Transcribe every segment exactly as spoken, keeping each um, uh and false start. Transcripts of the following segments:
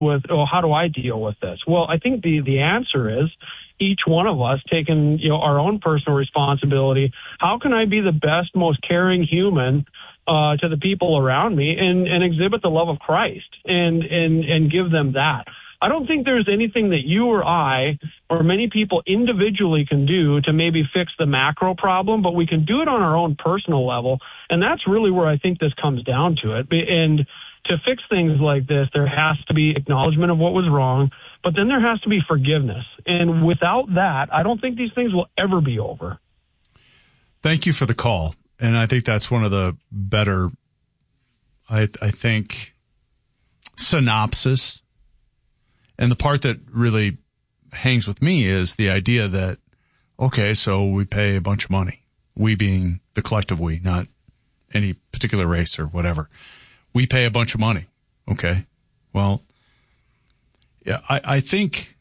with, oh, how do I deal with this? Well, I think the, the answer is each one of us taking, you know, our own personal responsibility. How can I be the best, most caring human uh, to the people around me and, and exhibit the love of Christ and, and, and give them that? I don't think there's anything that you or I or many people individually can do to maybe fix the macro problem, but we can do it on our own personal level. And that's really where I think this comes down to it. And to fix things like this, there has to be acknowledgement of what was wrong, but then there has to be forgiveness. And without that, I don't think these things will ever be over. Thank you for the call. And I think that's one of the better, I, I think, synopsis. And the part that really hangs with me is the idea that, okay, so we pay a bunch of money. We being the collective we, not any particular race or whatever. We pay a bunch of money. Okay. Well, yeah, I, I think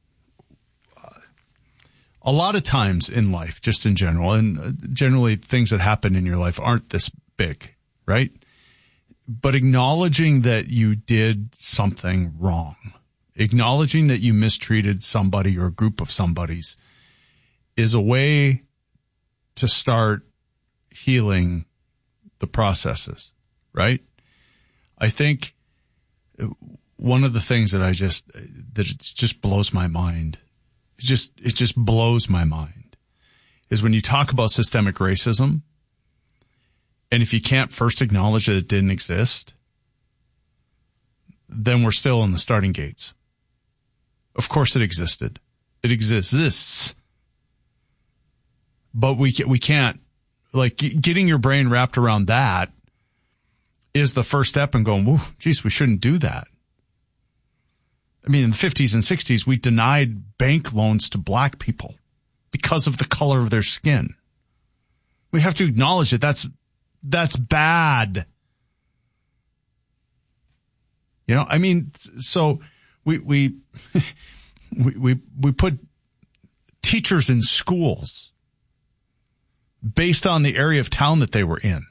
a lot of times in life, just in general, and generally things that happen in your life aren't this big, right? But acknowledging that you did something wrong, acknowledging that you mistreated somebody or a group of somebody's is a way to start healing the processes, right? I think one of the things that I just, that it just blows my mind, it just, it just blows my mind is when you talk about systemic racism, and if you can't first acknowledge that it didn't exist, then we're still in the starting gates. Of course it existed. It exists. But we we can't, like, getting your brain wrapped around that is the first step in going, whoa, geez, we shouldn't do that. I mean, in the fifties and sixties, we denied bank loans to black people because of the color of their skin. We have to acknowledge that that's, that's bad. You know, I mean, so we, we, we, we, we put teachers in schools based on the area of town that they were in.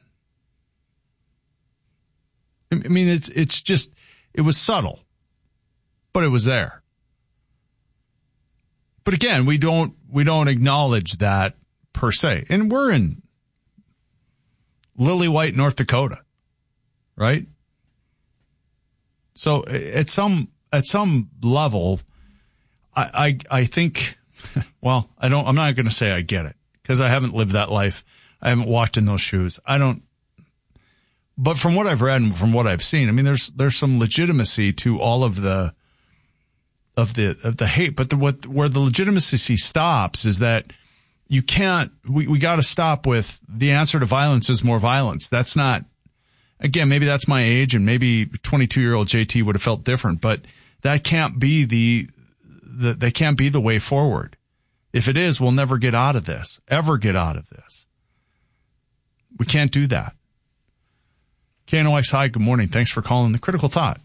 I mean, it's, it's just, it was subtle, but it was there. But again, we don't, we don't acknowledge that per se. And we're in Lily White, North Dakota, right? So at some, at some level, I, I, I think, well, I don't, I'm not going to say I get it because I haven't lived that life. I haven't walked in those shoes. I don't, but from what I've read and from what I've seen, I mean, there's, there's some legitimacy to all of the, of the, of the hate, but the, what, where the legitimacy stops is that you can't, we, we got to stop with the answer to violence is more violence. That's not, again, maybe that's my age and maybe twenty-two year old J T would have felt different, but that can't be the, the, that can't be the way forward. If it is, we'll never get out of this, ever get out of this. We can't do that. K N O X, hi, good morning. Thanks for calling the Critical Thought.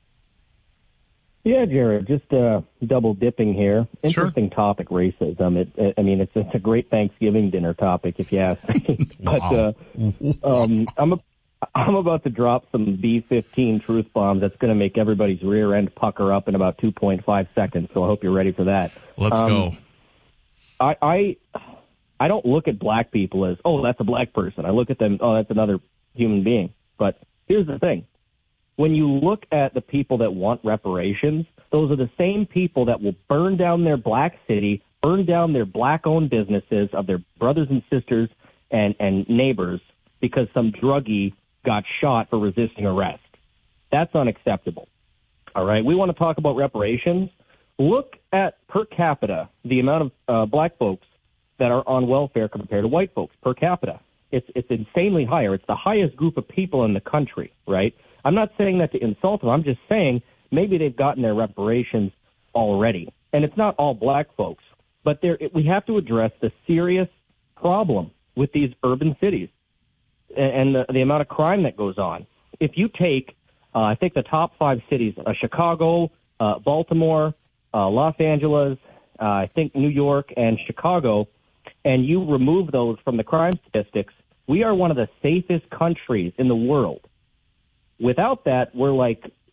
Yeah, Jared, just uh, double dipping here. Interesting sure. topic, racism. It, I mean, it's, it's a great Thanksgiving dinner topic, if you ask me. but wow. uh, um, I'm a, I'm about to drop some B fifteen truth bombs that's going to make everybody's rear end pucker up in about two point five seconds. So I hope you're ready for that. Let's um, go. I, I I don't look at black people as, oh, that's a black person. I look at them, oh, that's another human being. But here's the thing. When you look at the people that want reparations, those are the same people that will burn down their black city, burn down their black-owned businesses of their brothers and sisters and, and neighbors because some druggie got shot for resisting arrest. That's unacceptable. All right? We want to talk about reparations. Look at, per capita, the amount of uh, black folks that are on welfare compared to white folks per capita. It's it's insanely higher. It's the highest group of people in the country, right? I'm not saying that to insult them. I'm just saying maybe they've gotten their reparations already. And it's not all black folks. But there, we have to address the serious problem with these urban cities and the, the amount of crime that goes on. If you take, uh, I think, the top five cities, uh, Chicago, uh, Baltimore, uh, Los Angeles, uh, I think New York, and Chicago, and you remove those from the crime statistics, we are one of the safest countries in the world. Without that, we're like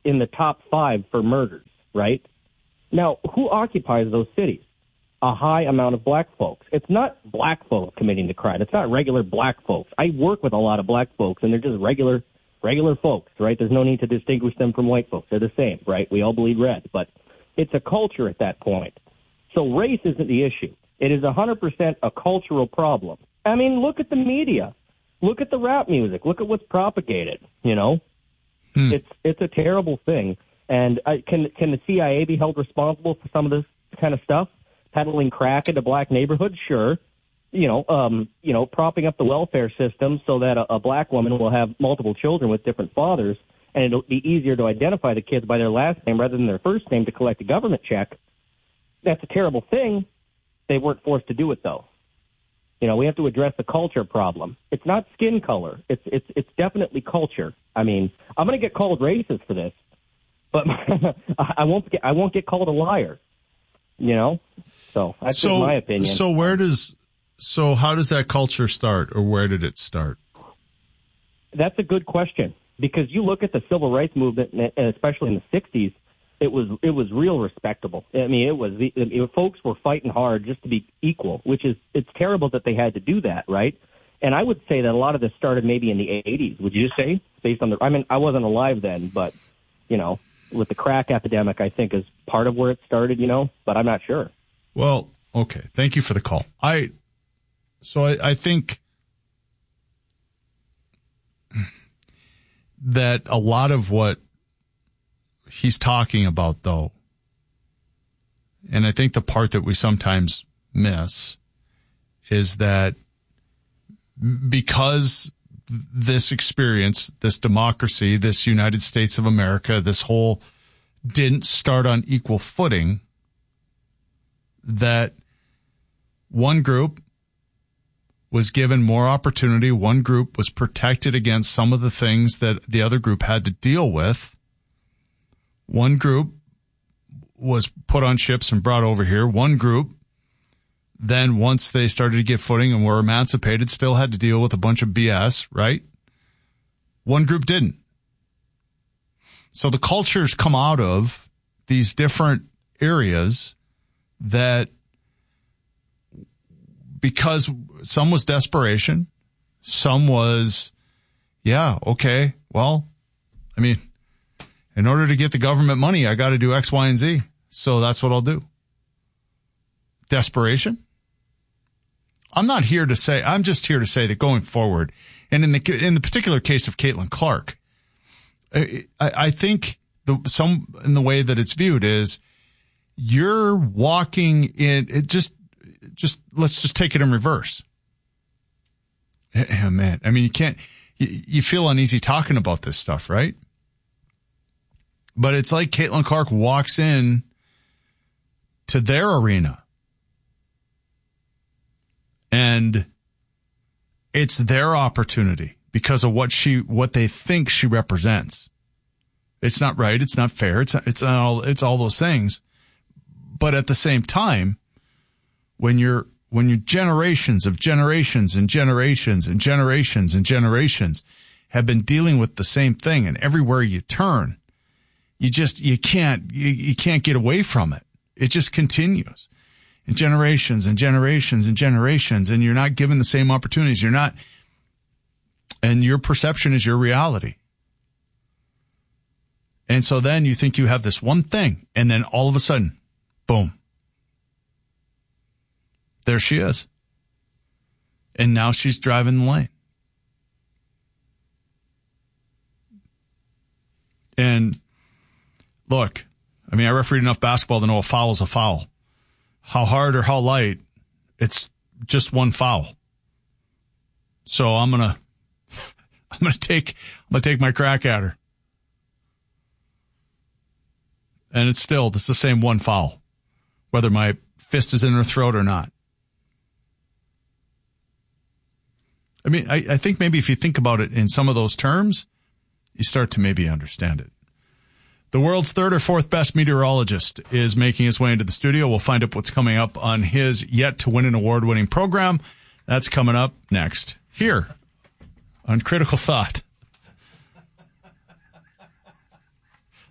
in the top five for murders, right? Now, who occupies those cities? A high amount of black folks. It's not black folks committing the crime. It's not regular black folks. I work with a lot of black folks, and they're just regular regular folks, right? There's no need to distinguish them from white folks. They're the same, right? We all bleed red. But it's a culture at that point. So race isn't the issue. It is one hundred percent a cultural problem. I mean, look at the media. Look at the rap music. Look at what's propagated, you know? Hmm. It's it's a terrible thing. And uh, can can the C I A be held responsible for some of this kind of stuff? Peddling crack into black neighborhoods? Sure. You know, um, you know, propping up the welfare system so that a, a black woman will have multiple children with different fathers, and it'll be easier to identify the kids by their last name rather than their first name to collect a government check. That's a terrible thing. They weren't forced to do it, though. You know, we have to address the culture problem. It's not skin color. It's it's it's definitely culture. I mean, I'm going to get called racist for this, but I won't get I won't get called a liar. You know, so that's so, just my opinion. So where does so how does that culture start, or where did it start? That's a good question, because you look at the civil rights movement, and especially in the sixties, it was it was real respectable. I mean, it was the it, folks were fighting hard just to be equal, which is it's terrible that they had to do that, right? And I would say that a lot of this started maybe in the eighties. Would you say, based on the? I mean, I wasn't alive then, but you know, with the crack epidemic, I think is part of where it started. You know, but I'm not sure. Well, okay. Thank you for the call. I so I, I think that a lot of what he's talking about, though, and I think the part that we sometimes miss is that because this experience, this democracy, this United States of America, this whole didn't start on equal footing, that one group was given more opportunity, one group was protected against some of the things that the other group had to deal with. One group was put on ships and brought over here. One group, then once they started to get footing and were emancipated, still had to deal with a bunch of B S, right? One group didn't. So the cultures come out of these different areas that, because some was desperation, some was, yeah, okay, well, I mean, in order to get the government money, I got to do X, Y, and Z. So that's what I'll do. Desperation. I'm not here to say, I'm just here to say that going forward, and in the in the particular case of Caitlin Clark, I, I think the some in the way that it's viewed is you're walking in it just just let's just take it in reverse. Oh, man, I mean, you can't you, you feel uneasy talking about this stuff, right? But it's like Caitlin Clark walks in to their arena, and it's their opportunity because of what she, what they think she represents. It's not right. It's not fair. It's it's all it's all those things. But at the same time, when you're when you're generations of generations and generations and generations and generations have been dealing with the same thing, and everywhere you turn, you just you can't you, you can't get away from it. It just continues. And generations and generations and generations, and you're not given the same opportunities. You're not, and your perception is your reality. And so then you think you have this one thing, and then all of a sudden, boom, there she is. And now she's driving the lane. And look, I mean, I refereed enough basketball to know a foul is a foul. How hard or how light, it's just one foul. So I'm gonna, I'm gonna take, I'm gonna take my crack at her, and it's still it's the same one foul, whether my fist is in her throat or not. I mean, I, I think maybe if you think about it in some of those terms, you start to maybe understand it. The world's third or fourth best meteorologist is making his way into the studio. We'll find out what's coming up on his yet to win an award-winning program. That's coming up next here on Critical Thought.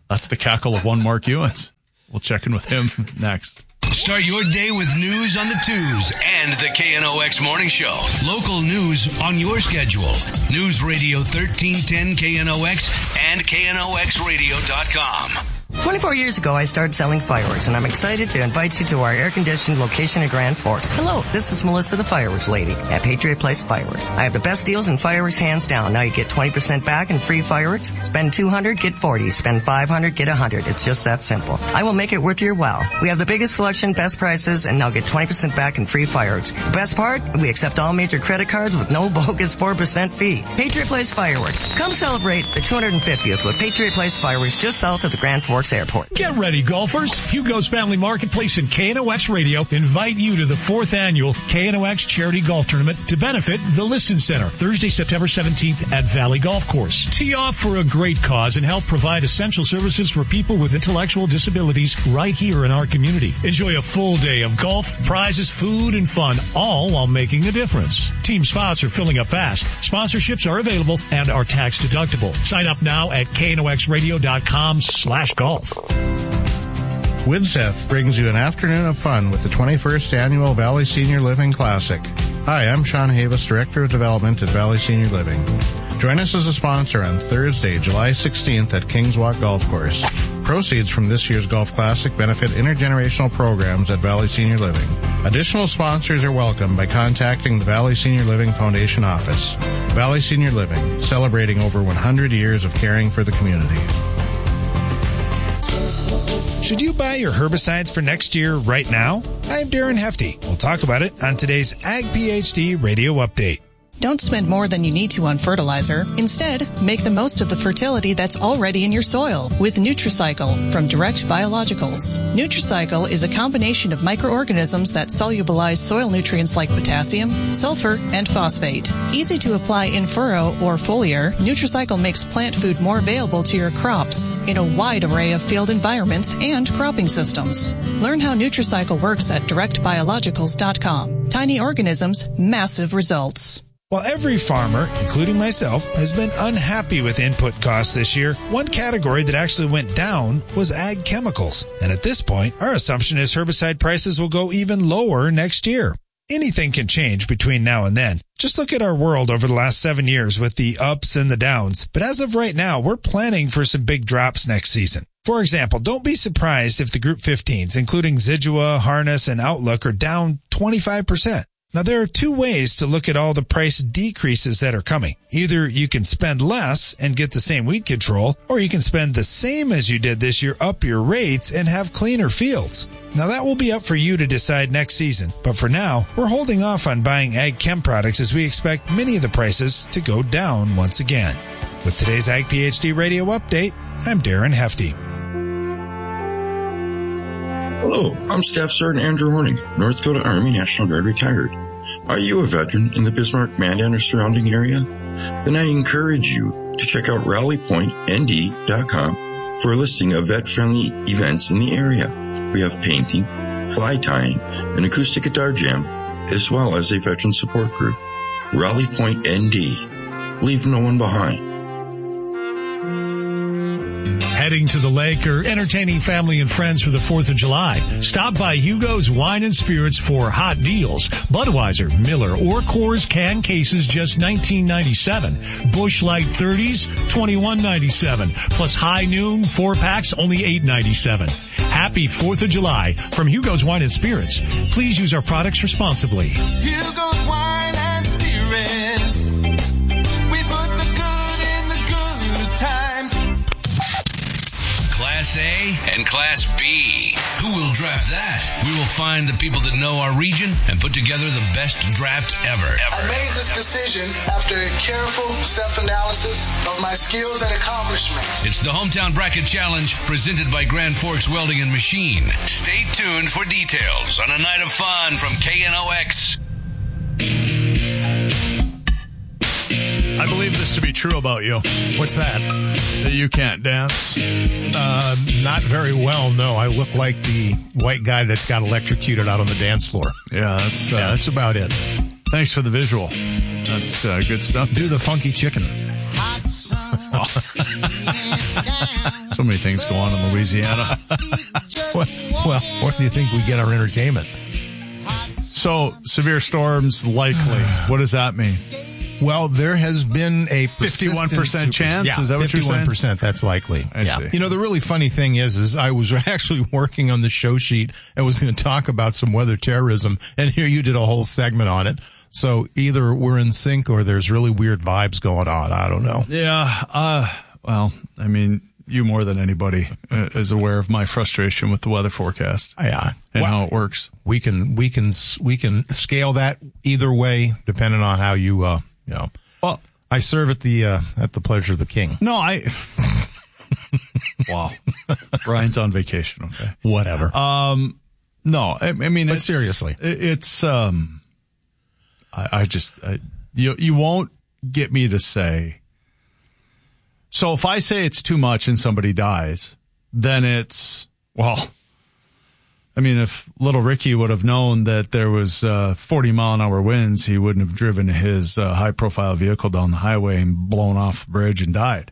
That's the cackle of one Mark Ewens. We'll check in with him next. Start your day with news on the twos and the K N O X Morning Show. Local news on your schedule. News Radio thirteen ten K N O X and K N O X radio dot com. twenty-four years ago, I started selling fireworks, and I'm excited to invite you to our air-conditioned location in Grand Forks. Hello, this is Melissa, the fireworks lady at Patriot Place Fireworks. I have the best deals in fireworks, hands down. Now you get twenty percent back in free fireworks. Spend two hundred dollars, get forty dollars. Spend five hundred dollars, get one hundred dollars. It's just that simple. I will make it worth your while. We have the biggest selection, best prices, and now get twenty percent back in free fireworks. The best part, we accept all major credit cards with no bogus four percent fee. Patriot Place Fireworks. Come celebrate the two hundred fiftieth with Patriot Place Fireworks just south of the Grand Forks Airport. Get ready, golfers. Hugo's Family Marketplace and K N O X Radio invite you to the fourth annual K N O X Charity Golf Tournament to benefit the Listen Center, Thursday, September seventeenth at Valley Golf Course. Tee off for a great cause and help provide essential services for people with intellectual disabilities right here in our community. Enjoy a full day of golf, prizes, food, and fun, all while making a difference. Team spots are filling up fast. Sponsorships are available and are tax deductible. Sign up now at K N O X radio dot com slash golf. Widseth brings you an afternoon of fun with the twenty-first Annual Valley Senior Living Classic. Hi, I'm Sean Havis, Director of Development at Valley Senior Living. Join us as a sponsor on Thursday, July sixteenth at Kings Walk Golf Course. Proceeds from this year's Golf Classic benefit intergenerational programs at Valley Senior Living. Additional sponsors are welcome by contacting the Valley Senior Living Foundation office. Valley Senior Living, celebrating over one hundred years of caring for the community. Should you buy your herbicides for next year right now? I'm Darren Hefty. We'll talk about it on today's Ag PhD Radio Update. Don't spend more than you need to on fertilizer. Instead, make the most of the fertility that's already in your soil with Nutricycle from Direct Biologicals. Nutricycle is a combination of microorganisms that solubilize soil nutrients like potassium, sulfur, and phosphate. Easy to apply in furrow or foliar, Nutricycle makes plant food more available to your crops in a wide array of field environments and cropping systems. Learn how Nutricycle works at direct biologicals dot com. Tiny organisms, massive results. While every farmer, including myself, has been unhappy with input costs this year, one category that actually went down was ag chemicals. And at this point, our assumption is herbicide prices will go even lower next year. Anything can change between now and then. Just look at our world over the last seven years with the ups and the downs. But as of right now, we're planning for some big drops next season. For example, don't be surprised if the Group fifteens, including Zidua, Harness, and Outlook, are down twenty-five percent. Now, there are two ways to look at all the price decreases that are coming. Either you can spend less and get the same weed control, or you can spend the same as you did this year, up your rates, and have cleaner fields. Now, that will be up for you to decide next season. But for now, we're holding off on buying ag chem products as we expect many of the prices to go down once again. With today's Ag PhD Radio Update, I'm Darren Hefty. Hello, I'm Staff Sergeant Andrew Horning, North Dakota Army National Guard retired. Are you a veteran in the Bismarck, Mandan, or surrounding area? Then I encourage you to check out rally point N D dot com for a listing of vet-friendly events in the area. We have painting, fly tying, an acoustic guitar jam, as well as a veteran support group. Rally Point N D. Leave no one behind. Heading to the lake or entertaining family and friends for the fourth of July? Stop by Hugo's Wine and Spirits for hot deals. Budweiser, Miller, or Coors can cases just nineteen ninety-seven. Busch Light thirties, twenty-one ninety-seven. Plus High Noon, four packs, only eight ninety-seven. Happy fourth of July from Hugo's Wine and Spirits. Please use our products responsibly. Hugo's Wine and Spirits. We put the good in the good times. Class A and Class B. Who will draft that? We will find the people that know our region and put together the best draft ever. ever. I made this decision after a careful self-analysis of my skills and accomplishments. It's the Hometown Bracket Challenge presented by Grand Forks Welding and Machine. Stay tuned for details on a night of fun from K N O X. I believe this to be true about you. What's that? That you can't dance. Uh, not very well, no. I look like the white guy that's got electrocuted out on the dance floor. Yeah, that's uh, yeah, that's about it. Thanks for the visual. That's uh, good stuff. Do the funky chicken. So many things go on in Louisiana. well, well, where do you think we get our entertainment? So, severe storms likely. What does that mean? Well, there has been a fifty-one percent chance? Yeah, is that what you're saying? fifty-one percent, that's likely. I yeah. see. You know, the really funny thing is, is I was actually working on the show sheet and was going to talk about some weather terrorism, and here you did a whole segment on it. So either we're in sync or there's really weird vibes going on. I don't know. Yeah. Uh, well, I mean, you more than anybody uh, is aware of my frustration with the weather forecast. Yeah. And Well, how it works. We can, we can, we can scale that either way, depending on how you, uh, you know. Well, I serve at the, uh, at the pleasure of the king. No, I. Wow. Ryan's on vacation. Okay. Whatever. Um, no, I, I mean, But it's, seriously. it- it's, um, I, I just, I, you, you won't get me to say. So if I say it's too much and somebody dies, then it's, well, I mean, if little Ricky would have known that there was uh, forty mile an hour winds, he wouldn't have driven his uh, high profile vehicle down the highway and blown off the bridge and died.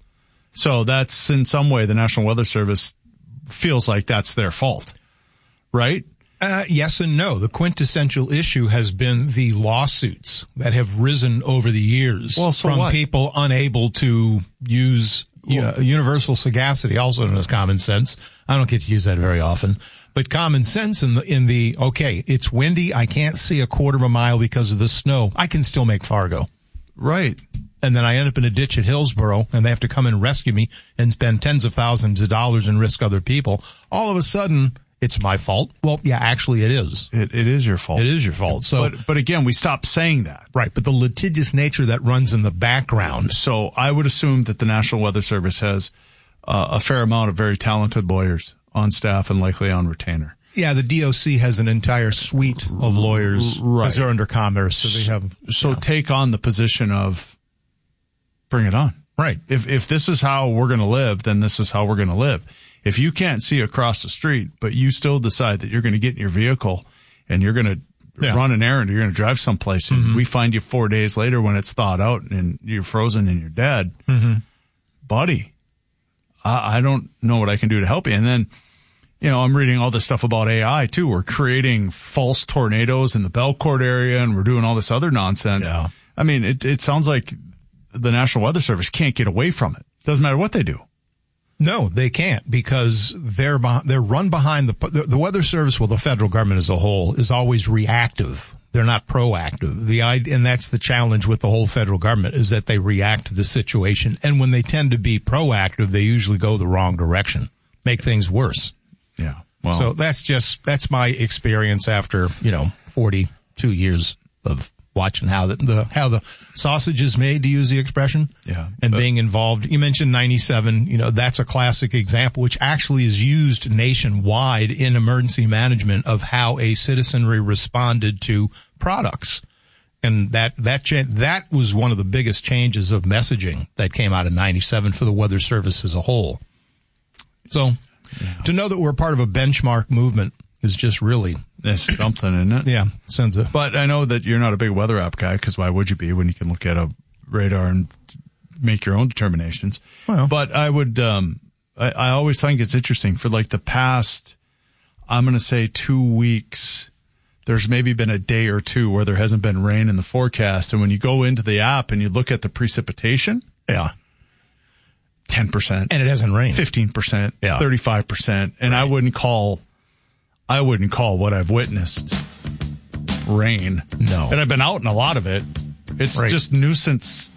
So that's in some way the National Weather Service feels like that's their fault, right? Uh, yes and no. The quintessential issue has been the lawsuits that have risen over the years Well, so from what? people unable to use uh, universal sagacity, also known as common sense. I don't get to use that very often, but common sense in the, in the, okay, it's windy. I can't see a quarter of a mile because of the snow. I can still make Fargo. Right. And then I end up in a ditch at Hillsborough and they have to come and rescue me and spend tens of thousands of dollars and risk other people. All of a sudden, it's my fault. Well, yeah, actually it is. It, it is your fault. It is your fault. So, but, but again, we stopped saying that. right. But the litigious nature that runs in the background. So I would assume that the National Weather Service has uh, a fair amount of very talented lawyers on staff and likely on retainer. Yeah, the D O C has an entire suite of lawyers Right. because they're under commerce. So they have. So take on the position of bring it on. Right. If if this is how we're going to live, then this is how we're going to live. If you can't see across the street, but you still decide that you're going to get in your vehicle and you're going to Yeah. run an errand or you're going to drive someplace, and we find you four days later when it's thawed out and you're frozen and you're dead, buddy, I, I don't know what I can do to help you. And then, you know, I'm reading all this stuff about A I too. We're creating false tornadoes in the Belcourt area and we're doing all this other nonsense. Yeah. I mean, it, it sounds like the National Weather Service can't get away from it. Doesn't matter what they do. No, they can't because they're beh- they're run behind the, the the Weather Service. Well, the federal government as a whole is always reactive. They're not proactive. The idea, and that's the challenge with the whole federal government is that they react to the situation. And when they tend to be proactive, they usually go the wrong direction, make things worse. Yeah. Well, So that's just that's my experience after you know forty-two years of watching how the, the how the sausage is made, to use the expression. Yeah. And But- being involved. You mentioned ninety-seven, you know, that's a classic example, which actually is used nationwide in emergency management of how a citizenry responded to products. And that, that, cha- that was one of the biggest changes of messaging that came out in ninety-seven for the Weather Service as a whole. So to know that we're part of a benchmark movement is just really, that's something, isn't it? yeah, sends a, But I know that you're not a big weather app guy, because why would you be when you can look at a radar and make your own determinations? Well. But I would, um, I, I always think it's interesting for like the past, I'm going to say two weeks, there's maybe been a day or two where there hasn't been rain in the forecast. And when you go into the app and you look at the precipitation, yeah. ten percent, And it hasn't rained. fifteen percent, Yeah. thirty-five percent. And I wouldn't call, I wouldn't call what I've witnessed rain. No. And I've been out in a lot of it. It's Right. just nuisance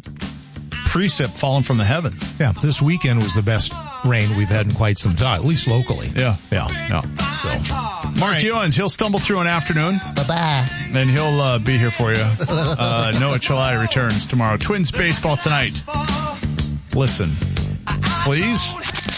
precip falling from the heavens. Yeah, this weekend was the best rain we've had in quite some time, at least locally. Yeah. Yeah. Yeah. So, Mark Ewens, he'll stumble through an afternoon. Bye-bye. And he'll uh, be here for you. Uh, Noah Chelai returns tomorrow. Twins baseball tonight. Listen, please.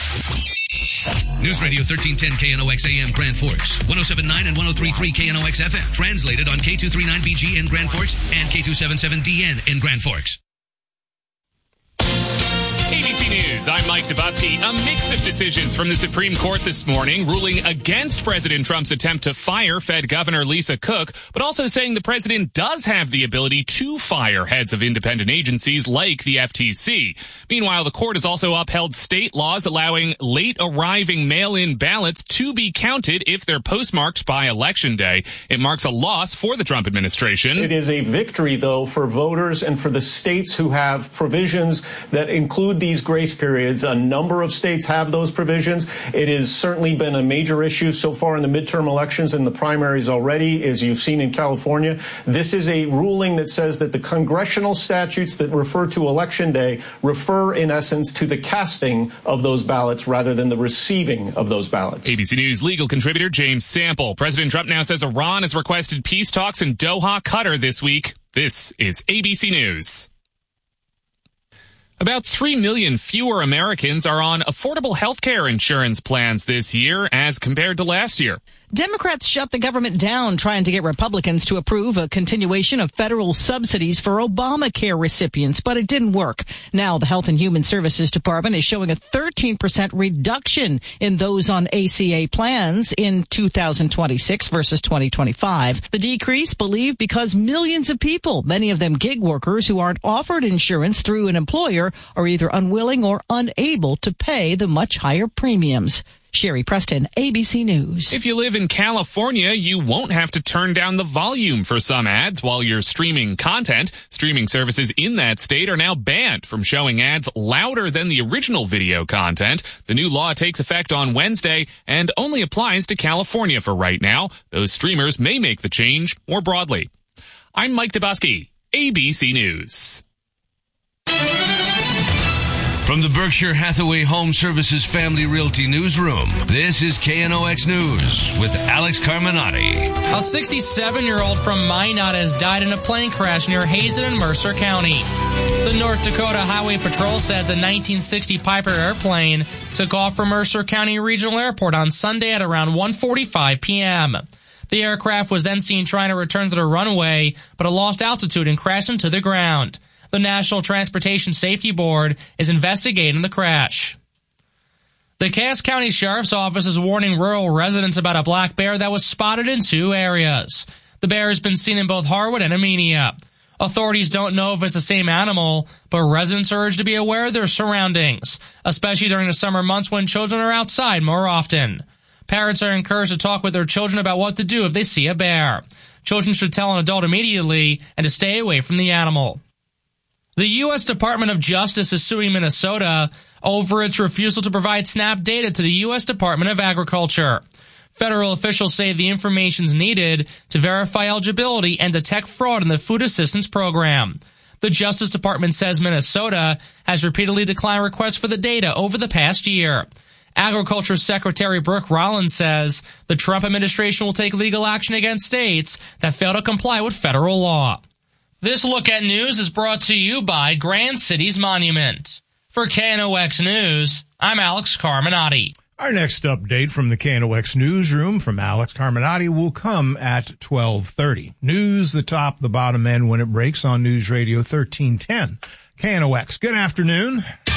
News Radio thirteen ten K N O X A M Grand Forks, one oh seven point nine and one oh three point three K N O X F M. Translated on K two thirty-nine B G in Grand Forks and K two seventy-seven D N in Grand Forks. A B C News. News. I'm Mike Dubusky. A mix of decisions from the Supreme Court this morning, ruling against President Trump's attempt to fire Fed Governor Lisa Cook, but also saying the president does have the ability to fire heads of independent agencies like the F T C. Meanwhile, the court has also upheld state laws allowing late arriving mail-in ballots to be counted if they're postmarked by Election Day. It marks a loss for the Trump administration. It is a victory, though, for voters and for the states who have provisions that include these grace periods. A number of states have those provisions. It has certainly been a major issue so far in the midterm elections and the primaries already, as you've seen in California. This is a ruling that says that the congressional statutes that refer to Election Day refer, in essence, to the casting of those ballots rather than the receiving of those ballots. A B C News legal contributor James Sample. President Trump now says Iran has requested peace talks in Doha, Qatar this week. This is A B C News. About three million fewer Americans are on affordable health care insurance plans this year as compared to last year. Democrats shut the government down trying to get Republicans to approve a continuation of federal subsidies for Obamacare recipients, but it didn't work. Now the Health and Human Services Department is showing a thirteen percent reduction in those on A C A plans in two thousand twenty-six versus twenty twenty-five. The decrease believed because millions of people, many of them gig workers who aren't offered insurance through an employer, are either unwilling or unable to pay the much higher premiums. Sherry Preston, A B C News. If you live in California, you won't have to turn down the volume for some ads while you're streaming content. Streaming services in that state are now banned from showing ads louder than the original video content. The new law takes effect on Wednesday and only applies to California for right now. Those streamers may make the change more broadly. I'm Mike Dubusky, A B C News. From the Berkshire Hathaway Home Services Family Realty Newsroom, this is K N O X News with Alex Carminati. A sixty-seven-year-old from Minot has died in a plane crash near Hazen and Mercer County. The North Dakota Highway Patrol says a nineteen sixty Piper airplane took off from Mercer County Regional Airport on Sunday at around one forty-five p.m. The aircraft was then seen trying to return to the runway, but it lost altitude and crashed into the ground. The National Transportation Safety Board is investigating the crash. The Cass County Sheriff's Office is warning rural residents about a black bear that was spotted in two areas. The bear has been seen in both Harwood and Amenia. Authorities don't know if it's the same animal, but residents are urged to be aware of their surroundings, especially during the summer months when children are outside more often. Parents are encouraged to talk with their children about what to do if they see a bear. Children should tell an adult immediately and to stay away from the animal. The U S Department of Justice is suing Minnesota over its refusal to provide SNAP data to the U S Department of Agriculture. Federal officials say the information is needed to verify eligibility and detect fraud in the food assistance program. The Justice Department says Minnesota has repeatedly declined requests for the data over the past year. Agriculture Secretary Brooke Rollins says the Trump administration will take legal action against states that fail to comply with federal law. This look at news is brought to you by Grand Cities Monument. For K N O X News, I'm Alex Carminati. Our next update from the K N O X newsroom from Alex Carminati will come at twelve thirty. News, the top, the bottom end when it breaks on News Radio thirteen ten. K N O X. Good afternoon.